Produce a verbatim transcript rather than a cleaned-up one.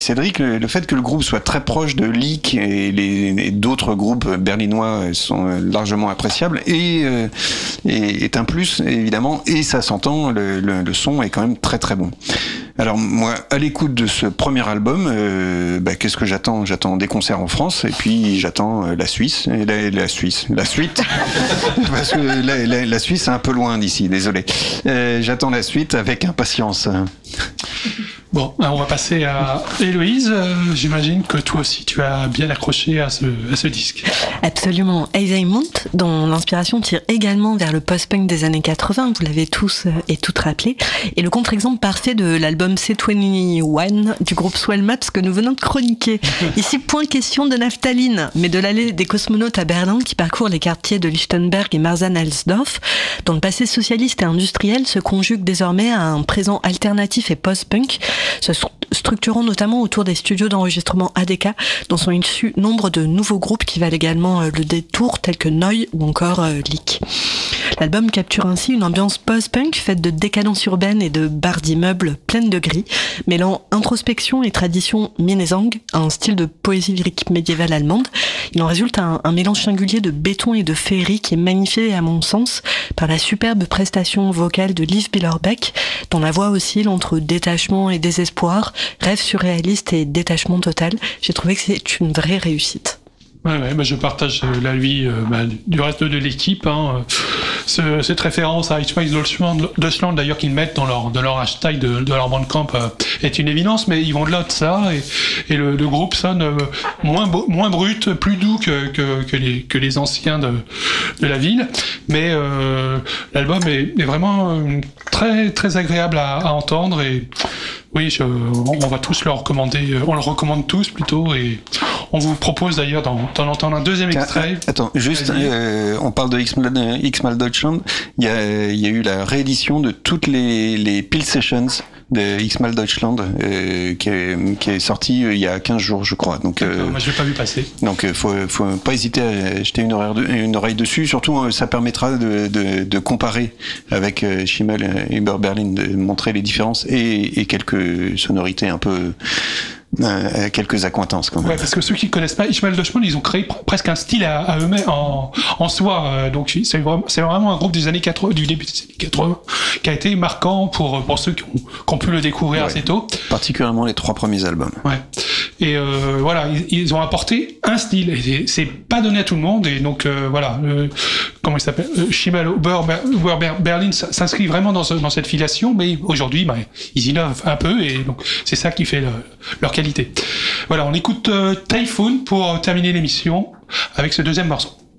Cédric, le, le fait que le groupe soit très proche de Leak et, les, et d'autres groupes berlinois sont largement appréciables et euh, est, est un plus évidemment, et ça s'entend, le, le, le son est quand même très très bon. Alors moi, à l'écoute de ce premier album, euh, bah, qu'est-ce que j'attends ? J'attends des concerts en France et puis j'attends euh, la Suisse, et la, la Suisse, la suite, parce que la, la, la Suisse est un peu loin d'ici, désolé. Euh, j'attends la suite avec impatience. Bon, on va passer à Héloïse. Euh, j'imagine que toi aussi, tu as bien accroché à ce, à ce disque. Absolument. Azimuth, dont l'inspiration tire également vers le post-punk des années quatre-vingts, vous l'avez tous et toutes rappelé, est le contre-exemple parfait de l'album C vingt et un du groupe Swell Maps que nous venons de chroniquer. Ici, point question de naphtaline, mais de l'allée des cosmonautes à Berlin qui parcourt les quartiers de Lichtenberg et Marzahn-Hellersdorf, dont le passé socialiste et industriel se conjugue désormais à un présent alternatif et post-punk, se structurant notamment autour des studios d'enregistrement A D K, dont sont issus nombre de nouveaux groupes qui valent également le détour, tels que Neu ou encore euh, Leak. L'album capture ainsi une ambiance post-punk faite de décadence urbaine et de barres d'immeubles pleines de gris, mêlant introspection et tradition minnesang, un style de poésie lyrique médiévale allemande. Il en résulte un, un mélange singulier de béton et de féerie qui est magnifié à mon sens par la superbe prestation vocale de Liv Billerbeck, dont la voix oscille entre détachement et désespoir, rêve surréaliste et détachement total. J'ai trouvé que c'est une vraie réussite. Ouais, ouais, bah je partage l'avis euh, bah, du reste de l'équipe. Hein. Ce, cette référence à Hitchcock Deutschland, d'ailleurs, qu'ils mettent dans leur, dans leur hashtag de, de leur Bandcamp, euh, est une évidence, mais ils vont de là de ça, et, et le, le groupe sonne euh, moins, beau, moins brut, plus doux que, que, que, les, que les anciens de, de la ville. Mais euh, l'album est, est vraiment euh, très, très agréable à, à entendre, et oui, je, on va tous le recommander, on le recommande tous plutôt, et on vous propose d'ailleurs d'en, d'en entendre un deuxième extrait. Attends, juste, euh, on parle de X-Mal Deutschland, il y a, il y a eu la réédition de toutes les, les Peel Sessions de X-Mal Deutschland, euh, qui, est, qui est sorti euh, il y a quinze jours, je crois. Donc, euh, moi, je l'ai pas vu passer. Donc, euh, faut, faut pas hésiter à jeter une oreille, de, une oreille dessus. Surtout, euh, ça permettra de, de, de comparer avec euh, Schimmel et Uber Berlin, de montrer les différences et, et quelques sonorités un peu... Euh, quelques accointances quand même. Ouais, parce que ceux qui ne connaissent pas X-Mal Deutschland, ils ont créé pr- presque un style à, à eux-mêmes en, en soi. Euh, donc c'est vraiment, c'est vraiment un groupe des années quatre-vingts, du début des années quatre-vingts, qui a été marquant pour, pour ceux qui ont, qui ont pu le découvrir ouais. assez tôt. Particulièrement les trois premiers albums. Ouais. Et euh, voilà, ils, ils ont apporté un style. Et c'est, c'est pas donné à tout le monde. Et donc euh, voilà, euh, comment il s'appelle, euh, Schimmel Uber, Uber Berlin s'inscrit vraiment dans, ce, dans cette filiation, mais aujourd'hui, bah, ils innovent un peu, et donc c'est ça qui fait le, leur qualité. Voilà, on écoute euh, Typhoon pour terminer l'émission avec ce deuxième morceau.